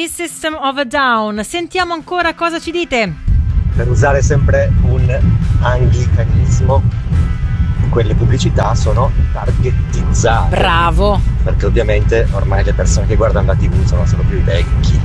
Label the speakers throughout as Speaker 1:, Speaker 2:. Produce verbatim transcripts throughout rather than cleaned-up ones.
Speaker 1: di System of a Down. Sentiamo ancora cosa ci dite.
Speaker 2: Per usare sempre un anglicanismo, quelle pubblicità sono targetizzate.
Speaker 1: Bravo.
Speaker 2: Perché ovviamente ormai le persone che guardano la tivù sono solo più i vecchi.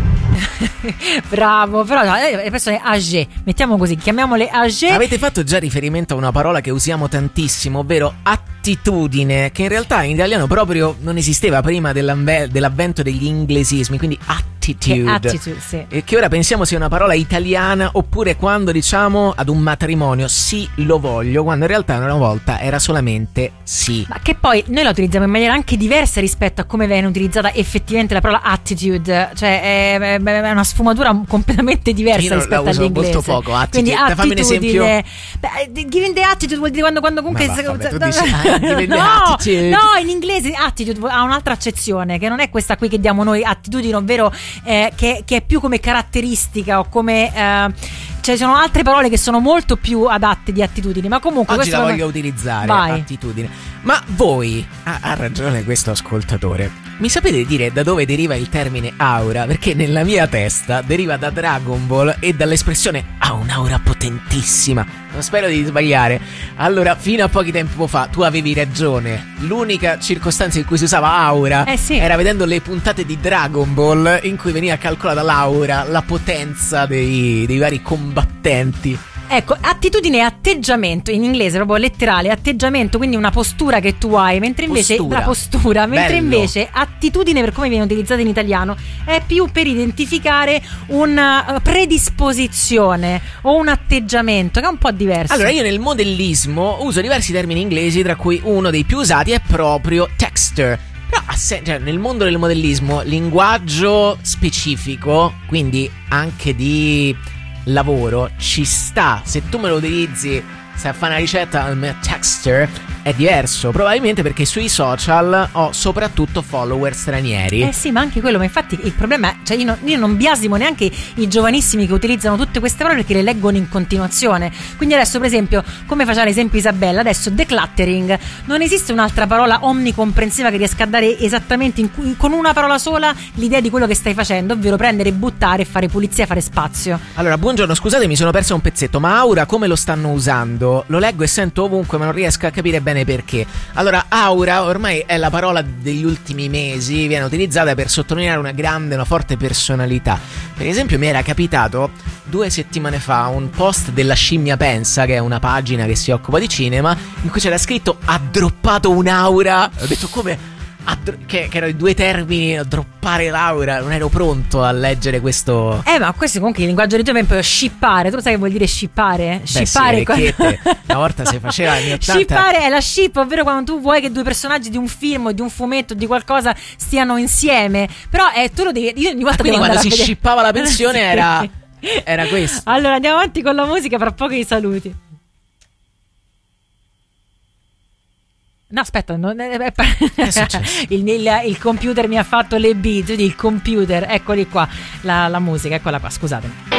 Speaker 1: Bravo, però no, le persone âgées, mettiamole così, chiamiamole âgées.
Speaker 3: Avete fatto già riferimento a una parola che usiamo tantissimo, ovvero attitudine, che in realtà in italiano proprio non esisteva prima dell'avvento degli inglesismi, quindi attitude. Che,
Speaker 1: attitude, sì.
Speaker 3: E che ora pensiamo sia una parola italiana, oppure quando diciamo ad un matrimonio sì, lo voglio, quando in realtà una volta era solamente sì.
Speaker 1: Ma che poi noi la utilizziamo in maniera anche diversa rispetto a come viene utilizzata effettivamente la parola attitude, cioè è, è una sfumatura completamente diversa
Speaker 3: Io
Speaker 1: rispetto
Speaker 3: la uso
Speaker 1: all'inglese.
Speaker 3: molto poco. Attitude.
Speaker 1: Quindi attitudine,
Speaker 3: fammi un esempio.
Speaker 1: Beh, giving the attitude vuol dire quando, quando comunque
Speaker 3: Ma
Speaker 1: se,
Speaker 3: vabbè, tu
Speaker 1: no,
Speaker 3: dici, ah, giving the
Speaker 1: no,
Speaker 3: attitude.
Speaker 1: no, in inglese attitude ha un'altra accezione che non è questa qui che diamo noi, attitudine, ovvero eh, che, che è più come caratteristica o come eh, cioè sono altre parole che sono molto più adatte di attitudini, ma comunque
Speaker 3: oggi la
Speaker 1: questo
Speaker 3: voglio utilizzare.
Speaker 1: Vai.
Speaker 3: Attitudine. Ma voi, ha, ha ragione questo ascoltatore, mi sapete dire da dove deriva il termine aura? Perché nella mia testa deriva da Dragon Ball e dall'espressione ha un'aura potentissima. Non spero di sbagliare. Allora, fino a pochi tempo fa tu avevi ragione. L'unica circostanza in cui si usava aura
Speaker 1: eh sì.
Speaker 3: era vedendo le puntate di Dragon Ball in cui veniva calcolata l'aura, la potenza dei, dei vari combattenti.
Speaker 1: Ecco, attitudine e atteggiamento, in inglese proprio letterale, atteggiamento, quindi una postura che tu hai, mentre invece
Speaker 3: postura.
Speaker 1: la postura, mentre
Speaker 3: Bello.
Speaker 1: invece attitudine, per come viene utilizzata in italiano, è più per identificare una predisposizione o un atteggiamento che è un po' diverso.
Speaker 3: Allora, io nel modellismo uso diversi termini inglesi, tra cui uno dei più usati è proprio texture. Però cioè, nel mondo del modellismo, linguaggio specifico, quindi anche di lavoro, ci sta. Se tu me lo utilizzi, se fai una ricetta al mio texture, è diverso, probabilmente perché sui social ho soprattutto follower stranieri.
Speaker 1: Eh sì, ma anche quello, ma infatti il problema è, cioè io, no, io non biasimo neanche i giovanissimi che utilizzano tutte queste parole perché le leggono in continuazione. Quindi adesso, per esempio, come faceva l'esempio Isabella, adesso decluttering, non esiste un'altra parola omnicomprensiva che riesca a dare esattamente in cui, con una parola sola l'idea di quello che stai facendo, ovvero prendere, buttare, fare pulizia, fare spazio.
Speaker 3: Allora, buongiorno, scusate, mi sono perso un pezzetto, ma aura come lo stanno usando? Lo leggo e sento ovunque, ma non riesco a capire bene perché. Allora, aura ormai è la parola degli ultimi mesi, viene utilizzata per sottolineare una grande, una forte personalità. Per esempio, mi era capitato due settimane fa un post della Scimmia Pensa, che è una pagina che si occupa di cinema, in cui c'era scritto ha droppato un'aura. Ho detto come? Dro- che, che erano i due termini, droppare l'aura. Non ero pronto a leggere questo.
Speaker 1: Eh, ma questo comunque il linguaggio di per shippare. Tu sai che vuol dire shippare? Shippare
Speaker 3: sì,
Speaker 1: quando...
Speaker 3: una volta si faceva negli ottanta.
Speaker 1: Shippare è la ship, ovvero quando tu vuoi che due personaggi di un film, di un fumetto, di qualcosa stiano insieme. Però eh, tu lo devi. Io ogni volta
Speaker 3: ah, quindi quando si
Speaker 1: vedere...
Speaker 3: shippava la pensione sì. era Era questo.
Speaker 1: Allora andiamo avanti con la musica, fra poco i saluti. No, aspetta, non è, è, è il, il, il computer mi ha fatto le beat, il computer, eccoli qua, la, la musica, eccola qua, scusatemi.